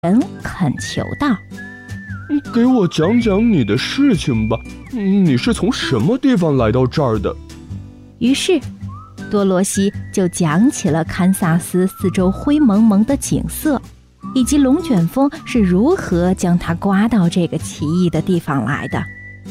人恳求道：“ 给我讲讲你的事情吧，你是从什么地方来到这儿的？” 于是多罗西就讲起了堪萨斯四周灰蒙蒙的景色，以及龙卷风是如何将它刮到这个奇异的地方来的。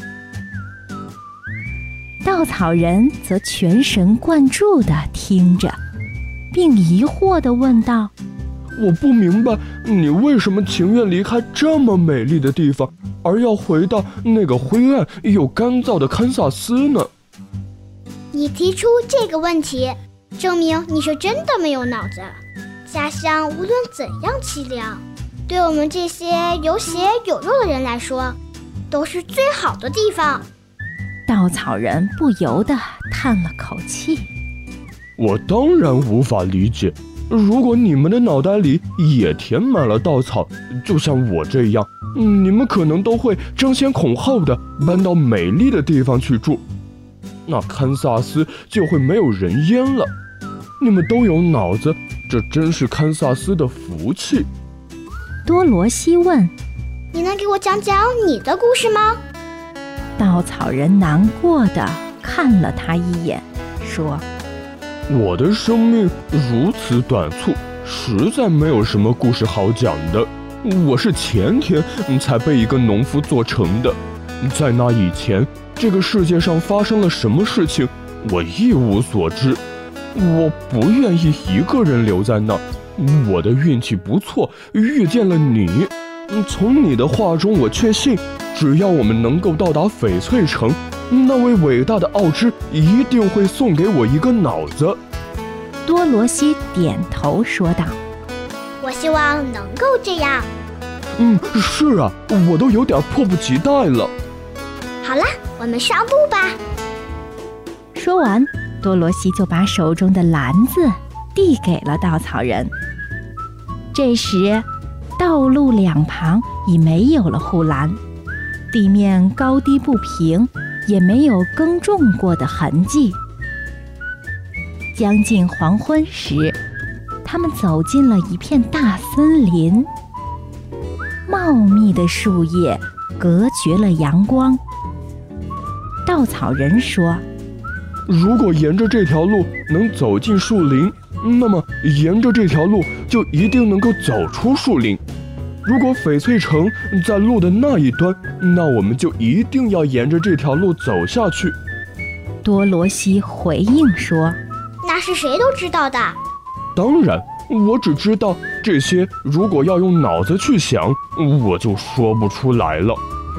稻草人则全神贯注地听着，并疑惑地问道：“ 我不明白，你为什么情愿离开这么美丽的地方，而要回到那个灰暗又干燥的堪萨斯呢？” 你提出这个问题，证明你是真的没有脑子。家乡无论怎样凄凉，对我们这些有血有肉的人来说，都是最好的地方。 稻草人不由得叹了口气：“ 我当然无法理解，如果你们的脑袋里也填满了稻草，就像我这样，你们可能都会争先恐后地搬到美丽的地方去住，那堪萨斯就会没有人烟了。你们都有脑子，这真是堪萨斯的福气。” 多罗西问：“ 你能给我讲讲你的故事吗？” 稻草人难过地看了他一眼，说：“ 我的生命如此短促，实在没有什么故事好讲的。我是前天才被一个农夫做成的，在那以前，这个世界上发生了什么事情，我一无所知。我不愿意一个人留在那儿，我的运气不错，遇见了你。从你的话中，我确信，只要我们能够到达翡翠城，那位伟大的奥芝一定会送给我一个脑子。” 多罗西点头说道：“ 我希望能够这样。”“ 是啊，我都有点迫不及待了。”“ 好啦，我们上路吧。” 说完，多罗西就把手中的篮子递给了稻草人。这时，道路两旁已没有了护栏，地面高低不平，也没有耕种过的痕迹。将近黄昏时，他们走进了一片大森林，茂密的树叶隔绝了阳光。稻草人说：“ 如果沿着这条路能走进树林，那么沿着这条路就一定能够走出树林。如果翡翠城在路的那一端，那我们就一定要沿着这条路走下去。” 多罗西回应说：“ 那是谁都知道的。”“ 当然，我只知道这些，如果要用脑子去想，我就说不出来了。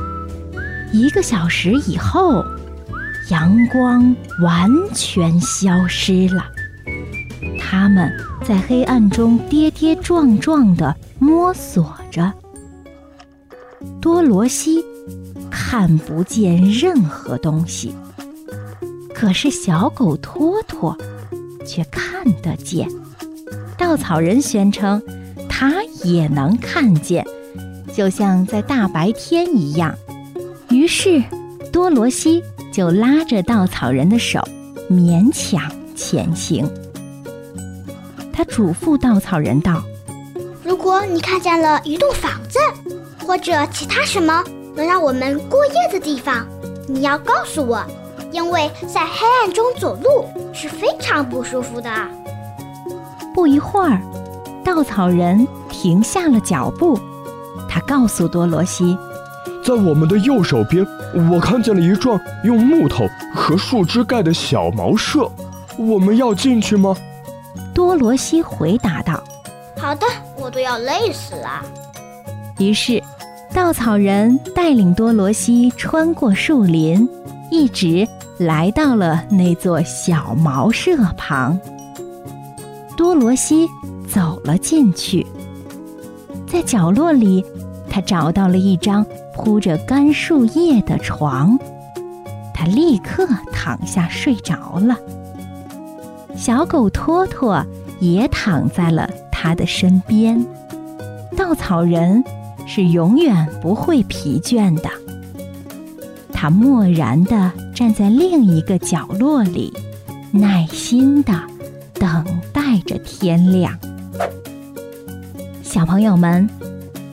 ”1个小时以后，阳光完全消失了，他们在黑暗中跌跌撞撞地摸索着。多罗西看不见任何东西，可是小狗托托却看得见。稻草人宣称他也能看见，就像在大白天一样。于是多罗西就拉着稻草人的手勉强前行。他嘱咐稻草人道：“ 如果你看见了一栋房子，或者其他什么能让我们过夜的地方，你要告诉我，因为在黑暗中走路是非常不舒服的。” 不一会儿，稻草人停下了脚步，他告诉多罗西：“ 在我们的右手边，我看见了一幢用木头和树枝盖的小茅舍，我们要进去吗？” 多罗西回答道：“ 好的，我都要累死了。” 于是稻草人带领多罗西穿过树林，一直来到了那座小茅舍旁。多罗西走了进去，在角落里，他找到了一张铺着干树叶的床，他立刻躺下睡着了。小狗托托也躺在了他的身边。稻草人是永远不会疲倦的，他默然地站在另一个角落里，耐心地等待着天亮。小朋友们，